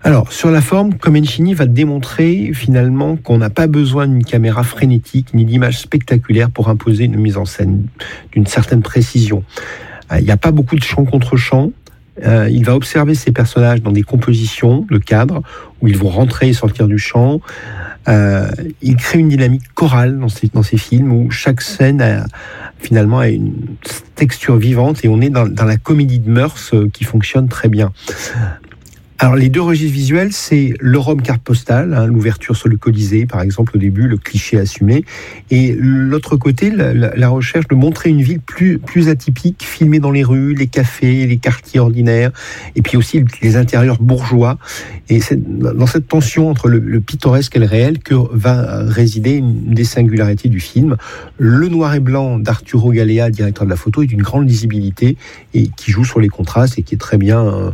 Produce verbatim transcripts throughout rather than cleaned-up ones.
Alors, sur la forme, Comencini va démontrer finalement qu'on n'a pas besoin d'une caméra frénétique ni d'images spectaculaires pour imposer une mise en scène d'une certaine précision. Euh, il n'y a pas beaucoup de chant contre chant. Euh, il va observer ces personnages dans des compositions, le cadre, où ils vont rentrer et sortir du champ. Euh, il crée une dynamique chorale dans ces, dans ces films où chaque scène a, finalement a une texture vivante et on est dans, dans la comédie de mœurs euh, qui fonctionne très bien. Alors les deux registres visuels, c'est le Rome carte postale, hein, l'ouverture sur le Colisée par exemple au début, le cliché assumé, et l'autre côté, la, la, la recherche de montrer une ville plus, plus atypique, filmée dans les rues, les cafés, les quartiers ordinaires, et puis aussi les intérieurs bourgeois. Et c'est dans cette tension entre le, le pittoresque et le réel que va résider une des singularités du film. Le noir et blanc d'Arturo Galea, directeur de la photo, est d'une grande lisibilité et qui joue sur les contrastes et qui est très bien euh,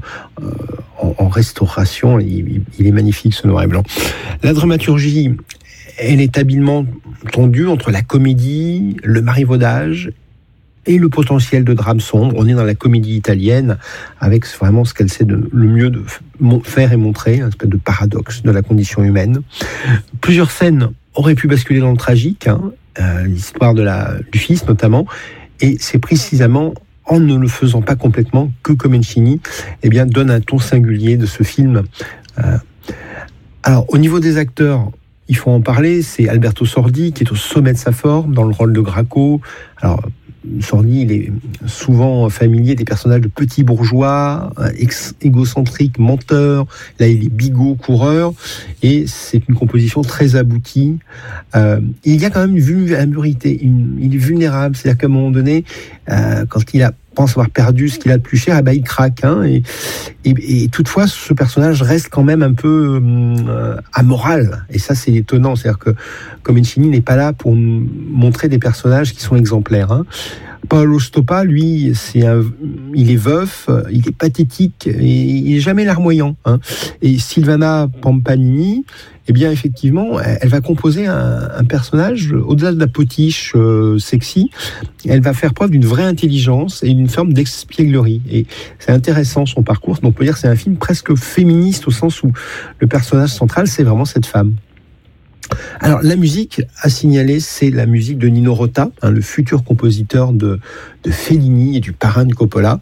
en, en restauration. Il, il est magnifique ce noir et blanc. La dramaturgie, elle est habilement tendue entre la comédie, le marivaudage et le potentiel de drame sombre. On est dans la comédie italienne avec vraiment ce qu'elle sait de, le mieux de faire et montrer, un espèce de paradoxe de la condition humaine. Plusieurs scènes auraient pu basculer dans le tragique, hein, euh, l'histoire de la, du fils notamment, et c'est précisément en ne le faisant pas complètement que Comencini eh bien, donne un ton singulier de ce film. Euh, alors, au niveau des acteurs, il faut en parler, c'est Alberto Sordi qui est au sommet de sa forme dans le rôle de Graco. Alors, Sordi, il est souvent familier des personnages de petits bourgeois, ex- égocentriques, menteurs. Là, il est bigot, coureur, et c'est une composition très aboutie. Euh, il y a quand même une vulnérabilité, une, il est vulnérable, c'est-à-dire qu'à un moment donné, euh, quand il a, pense avoir perdu ce qu'il a de plus cher, eh ben, il craque. Hein, et, et, et toutefois, ce personnage reste quand même un peu euh, amoral, et ça, c'est étonnant. C'est-à-dire que Comencini n'est pas là pour montrer des personnages qui sont exemplaires. Hein. Paolo Stoppa, lui, c'est un, il est veuf, il est pathétique et il est jamais larmoyant. Hein. Et Silvana Pampanini, eh bien, effectivement, elle va composer un, un personnage au-delà de la potiche euh, sexy. Elle va faire preuve d'une vraie intelligence et d'une forme d'espièglerie. Et c'est intéressant son parcours. Donc, on peut dire que c'est un film presque féministe au sens où le personnage central, c'est vraiment cette femme. Alors, la musique à signaler, c'est la musique de Nino Rota, hein, le futur compositeur de, de Fellini et du parrain de Coppola.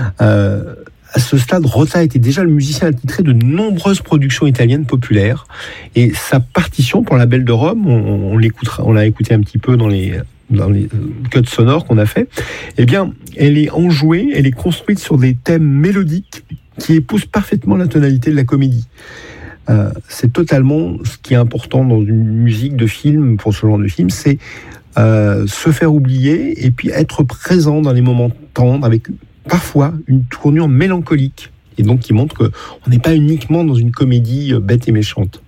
Euh, à ce stade, Rota était déjà le musicien attitré de nombreuses productions italiennes populaires. Et sa partition pour La Belle de Rome, on, on l'écoutera, on l'a écouté un petit peu dans les, dans les cuts sonores qu'on a fait. Eh bien, elle est enjouée, elle est construite sur des thèmes mélodiques qui épousent parfaitement la tonalité de la comédie. Euh, c'est totalement ce qui est important dans une musique de film, pour ce genre de film, c'est euh, se faire oublier et puis être présent dans les moments tendres avec parfois une tournure mélancolique et donc qui montre qu'on n'est pas uniquement dans une comédie bête et méchante.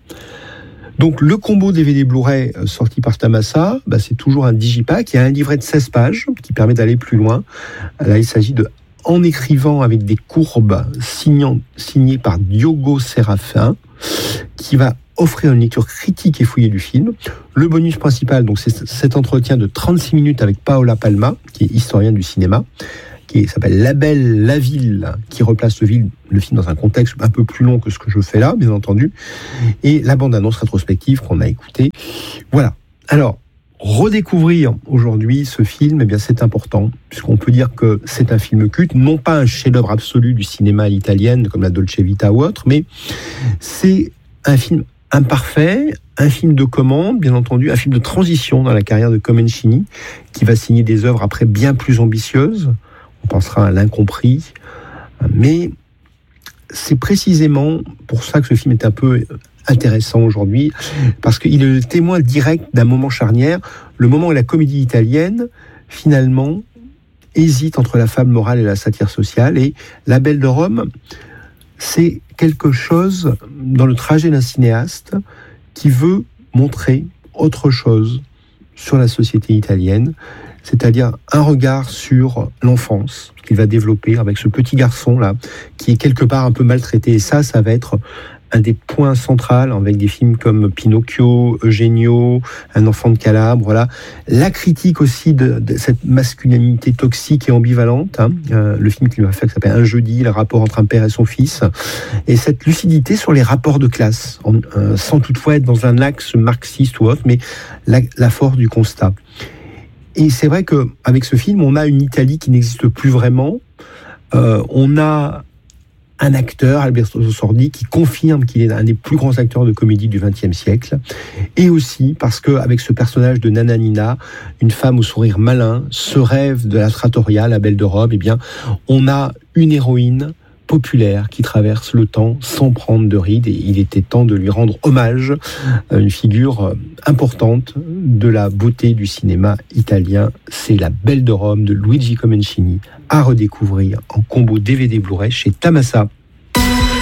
Donc le combo D V D Blu-ray sorti par Tamasa, bah, c'est toujours un digipack. Il y a un livret de seize pages qui permet d'aller plus loin. Là, il s'agit de En écrivant avec des courbes signant, signées par Diogo Serafin, qui va offrir une lecture critique et fouillée du film. Le bonus principal, donc, c'est cet entretien de trente-six minutes avec Paola Palma, qui est historien du cinéma, qui s'appelle La Belle, la Ville, qui replace le film, le film dans un contexte un peu plus long que ce que je fais là, bien entendu, et la bande-annonce rétrospective qu'on a écoutée. Voilà. Alors, redécouvrir aujourd'hui ce film, eh bien, c'est important, puisqu'on peut dire que c'est un film culte, non pas un chef-d'œuvre absolu du cinéma à l'italienne, comme la Dolce Vita ou autre, mais c'est un film imparfait, un film de commande, bien entendu, un film de transition dans la carrière de Comencini, qui va signer des œuvres après bien plus ambitieuses. On pensera à L'Incompris, mais c'est précisément pour ça que ce film est un peu intéressant aujourd'hui, parce qu'il est le témoin direct d'un moment charnière, le moment où la comédie italienne, finalement, hésite entre la fable morale et la satire sociale, et La Belle de Rome, c'est quelque chose dans le trajet d'un cinéaste qui veut montrer autre chose sur la société italienne, c'est-à-dire un regard sur l'enfance qu'il va développer avec ce petit garçon-là, qui est quelque part un peu maltraité, et ça, ça va être un des points centraux avec des films comme Pinocchio, Eugenio, Un enfant de Calabre, voilà. La critique aussi de, de cette masculinité toxique et ambivalente, hein, euh, le film qu'il m'a fait qui s'appelle Un jeudi, le rapport entre un père et son fils, et cette lucidité sur les rapports de classe, en, euh, sans toutefois être dans un axe marxiste ou autre, mais la, la force du constat. Et c'est vrai qu'avec ce film, on a une Italie qui n'existe plus vraiment, euh, on a un acteur, Alberto Sordi, qui confirme qu'il est un des plus grands acteurs de comédie du vingtième siècle. Et aussi parce qu'avec ce personnage de Nananina, une femme au sourire malin, ce rêve de la trattoria, la belle de robe, eh bien, on a une héroïne populaire qui traverse le temps sans prendre de rides. Et il était temps de lui rendre hommage, une figure importante de la beauté du cinéma italien. C'est La Belle de Rome de Luigi Comencini, à redécouvrir en combo D V D Blu-ray chez Tamassa.